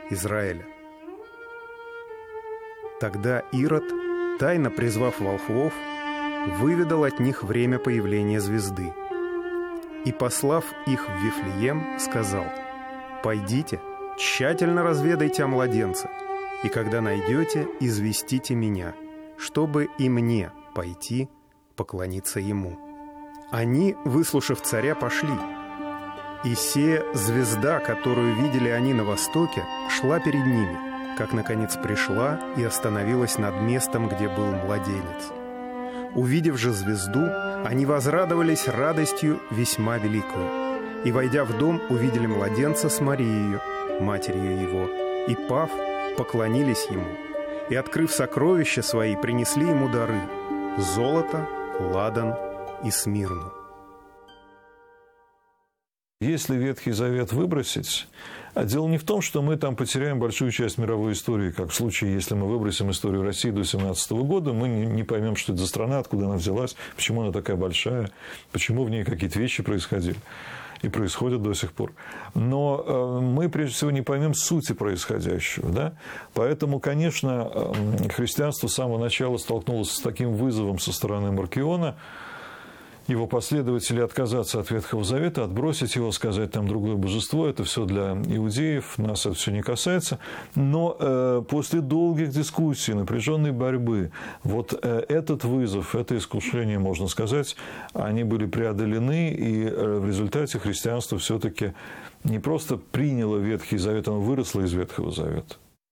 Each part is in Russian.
Израиля. Тогда Ирод, тайно призвав волхвов, выведал от них время появления звезды и, послав их в Вифлеем, сказал: «Пойдите, тщательно разведайте о младенце, и когда найдете, известите меня, чтобы и мне пойти поклониться ему». Они, выслушав царя, пошли. И сея звезда, которую видели они на востоке, шла перед ними, как, наконец, пришла и остановилась над местом, где был младенец. Увидев же звезду, они возрадовались радостью весьма великою. И, войдя в дом, увидели младенца с Марией, матерью его, и, пав, поклонились ему. И, открыв сокровища свои, принесли ему дары — золото, ладан и смирну. Если Ветхий Завет выбросить, а дело не в том, что мы там потеряем большую часть мировой истории, как в случае, если мы выбросим историю России до 17 года, мы не поймем, что это за страна, откуда она взялась, почему она такая большая, почему в ней какие-то вещи происходили и происходят до сих пор. Но мы, прежде всего, не поймем сути происходящего. Да? Поэтому, конечно, христианство с самого начала столкнулось с таким вызовом со стороны Маркиона, его последователи, отказаться от Ветхого Завета, отбросить его, сказать, там другое божество, это все для иудеев, нас это все не касается. Но после долгих дискуссий, напряженной борьбы, вот этот вызов, это искушение, можно сказать, они были преодолены, и в результате христианство все-таки не просто приняло Ветхий Завет, оно выросло из Ветхого Завета.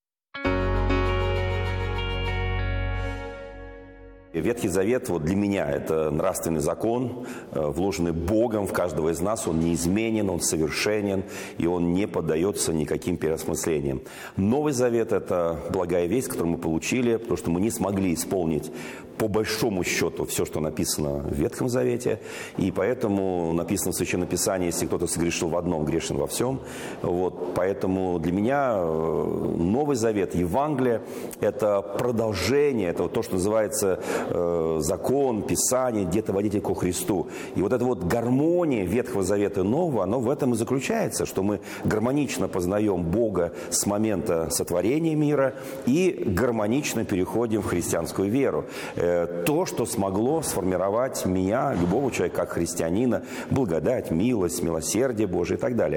Ветхий Завет вот для меня – это нравственный закон, вложенный Богом в каждого из нас. Он неизменен, он совершенен, и он не поддается никаким переосмыслениям. Новый Завет – это благая весть, которую мы получили, потому что мы не смогли исполнить по большому счету все, что написано в Ветхом Завете. И поэтому написано в Священном Писании: если кто-то согрешил в одном, грешен во всем. Вот, поэтому для меня Новый Завет, Евангелие – это продолжение, это вот то, что называется закон, Писание, где-то водитель ко Христу. И вот эта вот гармония Ветхого Завета и Нового, оно в этом и заключается, что мы гармонично познаем Бога с момента сотворения мира и гармонично переходим в христианскую веру. То, что смогло сформировать меня, любого человека, как христианина, благодать, милость, милосердие Божие и так далее.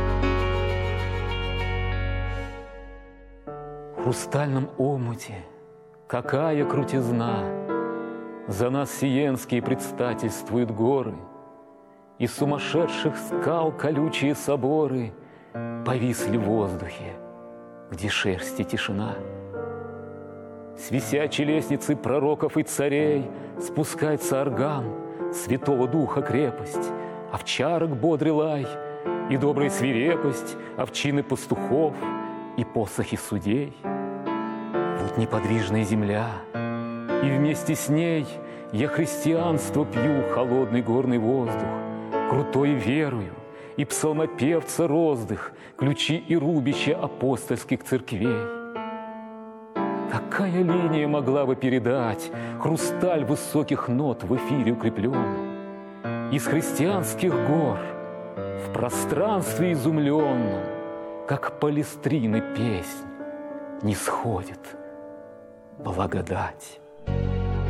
В хрустальном омуте какая крутизна! За нас сиенские предстательствуют горы, и сумасшедших скал колючие соборы повисли в воздухе, где шерсть и тишина. С висячей лестницы пророков и царей спускается орган, Святого Духа крепость, овчарок бодрый лай, и добрая свирепость, овчины пастухов и посохи судей. Вот неподвижная земля, и вместе с ней я христианство пью, холодный горный воздух, крутой верою, и псалмопевца роздых, ключи и рубища апостольских церквей. Какая линия могла бы передать хрусталь высоких нот в эфире укрепленном? Из христианских гор в пространстве изумленном, как палестрины песнь, нисходит благодать.